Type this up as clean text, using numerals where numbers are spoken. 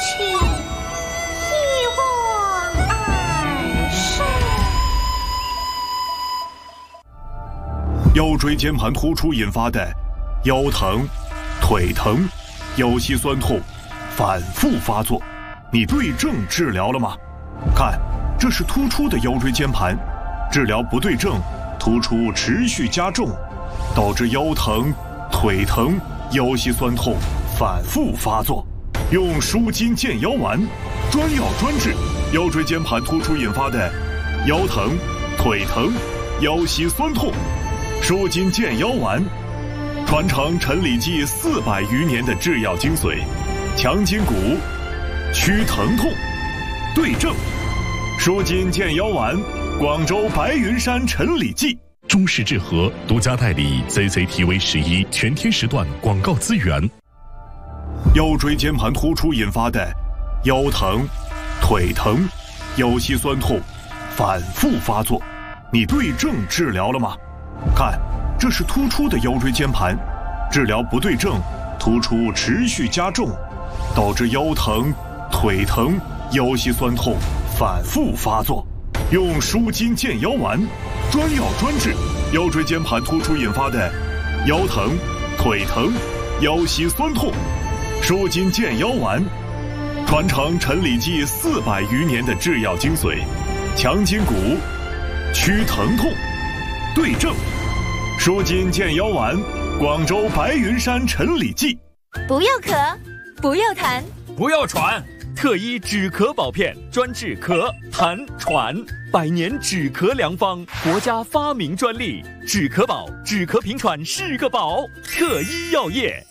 去，一往而深。 腰椎间盘突出引发的腰疼、腿疼、腰膝酸痛反复发作，你对症治疗了吗？看，这是突出的腰椎间盘，治疗不对症，突出持续加重，导致腰疼、腿疼、腰膝酸痛反复发作。用舒筋健腰丸，专药专治腰椎间盘突出引发的腰疼、腿疼、腰膝酸痛。舒筋健腰丸，传承陈李济400余年的制药精髓，强筋骨，祛疼痛，对症。舒筋健腰丸，广州白云山陈李济。 中式制和独家代理 CCTV11全天时段广告资源。 腰椎间盘突出引发的腰疼、腿疼、腰膝酸痛反复发作，你对症治疗了吗？看，这是突出的腰椎间盘，治疗不对症，突出持续加重，导致腰疼、腿疼、腰膝酸痛反复发作。用舒筋健腰丸，专药专治腰椎间盘突出引发的腰疼、腿疼、腰膝酸痛。舒筋健腰丸，传承陈李济400余年的制药精髓，强筋骨，祛疼痛，对症。舒筋健腰丸，广州白云山陈李济。 不要咳，不要痰， 不要喘，特医止咳保片，专治咳、痰、喘，100年止咳良方，国家发明专利，止咳宝，止咳平喘是个宝，特医药业。